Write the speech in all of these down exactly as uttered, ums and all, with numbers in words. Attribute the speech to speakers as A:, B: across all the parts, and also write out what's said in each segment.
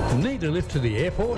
A: Need a lift to the airport?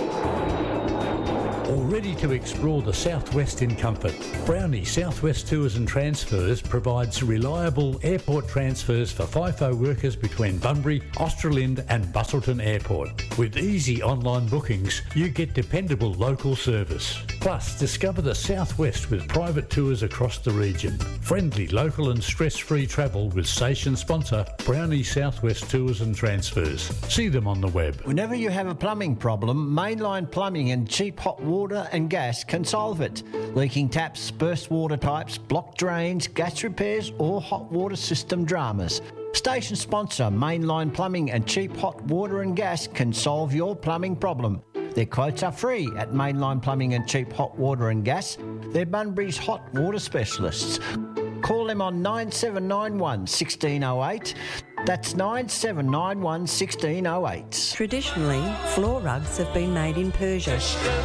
A: Or ready to explore the Southwest in comfort? Brownie Southwest Tours and Transfers provides reliable airport transfers for FIFO workers between Bunbury, Australind and Busselton Airport. With easy online bookings, you get dependable local service. Plus, discover the Southwest with private tours across the region. Friendly, local and stress-free travel with station sponsor Brownie Southwest Tours and Transfers. See them on the web.
B: Whenever you have a plumbing problem, Mainline Plumbing and Cheap Hot Water and Gas can solve it. Leaking taps, burst water pipes, blocked drains, gas repairs or hot water system dramas. Station sponsor Mainline Plumbing and Cheap Hot Water and Gas can solve your plumbing problem. Their quotes are free at Mainline Plumbing and Cheap Hot Water and Gas. They're Bunbury's hot water specialists. Call them on nine seven nine one, one six zero eight. That's nine seven nine one, one six zero eight.
C: Traditionally, floor rugs have been made in Persia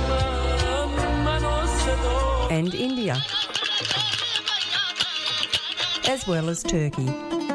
C: and India, as well as Turkey.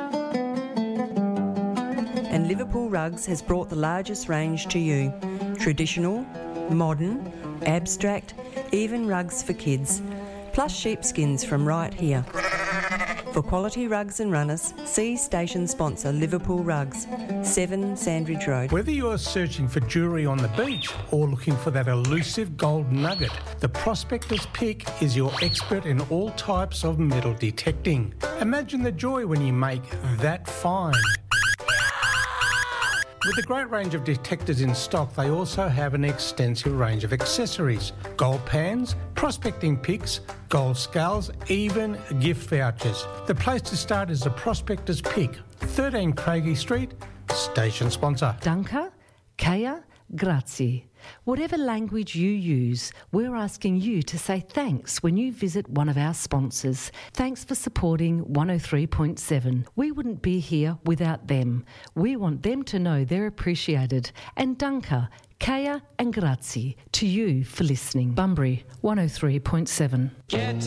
C: And Liverpool Rugs has brought the largest range to you. Traditional, modern, abstract, even rugs for kids, plus sheepskins from right here. For quality rugs and runners, see station sponsor Liverpool Rugs, seven Sandridge Road.
D: Whether you're searching for jewellery on the beach or looking for that elusive gold nugget, the Prospector's Pick is your expert in all types of metal detecting. Imagine the joy when you make that find. With a great range of detectors in stock, they also have an extensive range of accessories. Gold pans, prospecting picks, gold scales, even gift vouchers. The place to start is the Prospector's Pick, thirteen Craigie Street, station sponsor.
E: Danke, Kaya, grazie. Whatever language you use, we're asking you to say thanks when you visit one of our sponsors. Thanks for supporting one oh three point seven. We wouldn't be here without them. We want them to know they're appreciated. And danke, Kaya and grazie to you for listening. Bunbury one oh three point seven. Get